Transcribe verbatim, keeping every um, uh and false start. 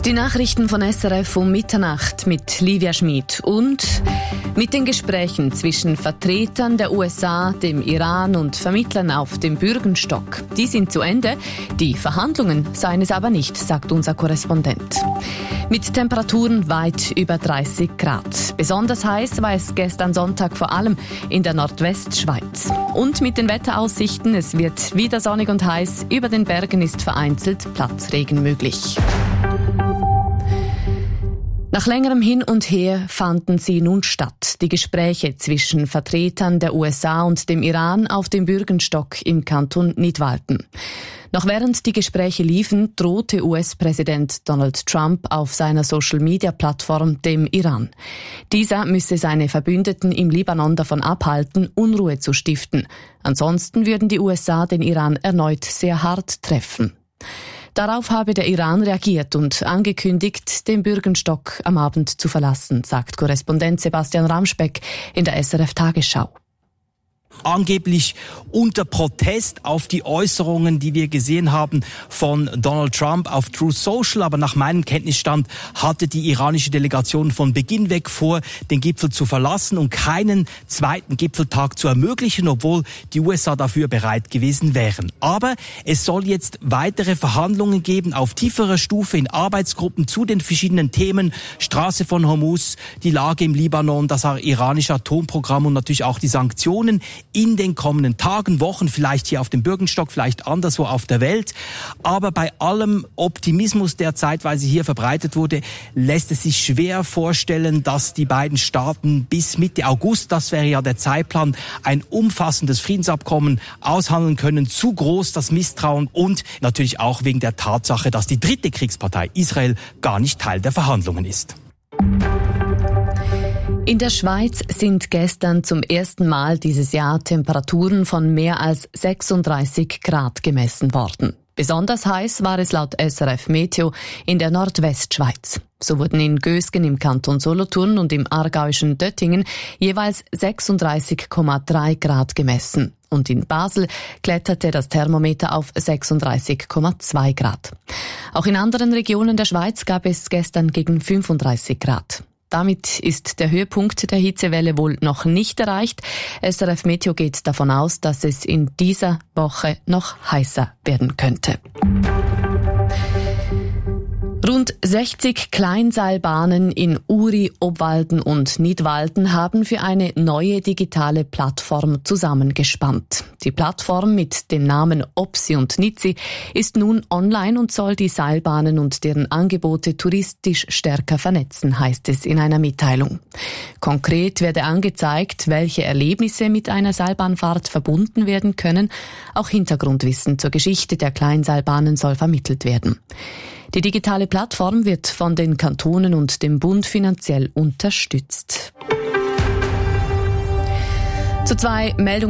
Die Nachrichten von S R F um Mitternacht mit Livia Schmid und mit den Gesprächen zwischen Vertretern der U S A, dem Iran und Vermittlern auf dem Bürgenstock. Die sind zu Ende. Die Verhandlungen seien es aber nicht, sagt unser Korrespondent. Mit Temperaturen weit über dreißig Grad. Besonders heiß war es gestern Sonntag vor allem in der Nordwestschweiz. Und mit den Wetteraussichten, es wird wieder sonnig und heiß. Über den Bergen ist vereinzelt Platzregen möglich. Nach längerem Hin und Her fanden sie nun statt, die Gespräche zwischen Vertretern der U S A und dem Iran auf dem Bürgenstock im Kanton Nidwalden. Noch während die Gespräche liefen, drohte U S-Präsident Donald Trump auf seiner Social-Media-Plattform dem Iran. Dieser müsse seine Verbündeten im Libanon davon abhalten, Unruhe zu stiften. Ansonsten würden die U S A den Iran erneut sehr hart treffen. Darauf habe der Iran reagiert und angekündigt, den Bürgenstock am Abend zu verlassen, sagt Korrespondent Sebastian Ramspeck in der S R F-Tagesschau. Angeblich unter Protest auf die Äußerungen, die wir gesehen haben von Donald Trump auf Truth Social. Aber nach meinem Kenntnisstand hatte die iranische Delegation von Beginn weg vor, den Gipfel zu verlassen und keinen zweiten Gipfeltag zu ermöglichen, obwohl die U S A dafür bereit gewesen wären. Aber es soll jetzt weitere Verhandlungen geben auf tieferer Stufe in Arbeitsgruppen zu den verschiedenen Themen. Straße von Hormuz, die Lage im Libanon, das iranische Atomprogramm und natürlich auch die Sanktionen in den kommenden Tagen, Wochen, vielleicht hier auf dem Bürgenstock, vielleicht anderswo auf der Welt. Aber bei allem Optimismus, der zeitweise hier verbreitet wurde, lässt es sich schwer vorstellen, dass die beiden Staaten bis Mitte August, das wäre ja der Zeitplan, ein umfassendes Friedensabkommen aushandeln können. Zu groß das Misstrauen und natürlich auch wegen der Tatsache, dass die dritte Kriegspartei Israel gar nicht Teil der Verhandlungen ist. In der Schweiz sind gestern zum ersten Mal dieses Jahr Temperaturen von mehr als sechsunddreißig Grad gemessen worden. Besonders heiß war es laut S R F Meteo in der Nordwestschweiz. So wurden in Gösgen im Kanton Solothurn und im aargauischen Döttingen jeweils sechsunddreißig Komma drei Grad gemessen. Und in Basel kletterte das Thermometer auf sechsunddreißig Komma zwei Grad. Auch in anderen Regionen der Schweiz gab es gestern gegen fünfunddreißig Grad. Damit ist der Höhepunkt der Hitzewelle wohl noch nicht erreicht. S R F Meteo geht davon aus, dass es in dieser Woche noch heißer werden könnte. Rund sechzig Kleinseilbahnen in Uri, Obwalden und Nidwalden haben für eine neue digitale Plattform zusammengespannt. Die Plattform mit dem Namen Opsi und Nitsi ist nun online und soll die Seilbahnen und deren Angebote touristisch stärker vernetzen, heißt es in einer Mitteilung. Konkret werde angezeigt, welche Erlebnisse mit einer Seilbahnfahrt verbunden werden können. Auch Hintergrundwissen zur Geschichte der Kleinseilbahnen soll vermittelt werden. Die digitale Plattform wird von den Kantonen und dem Bund finanziell unterstützt. Zu zwei Meldungen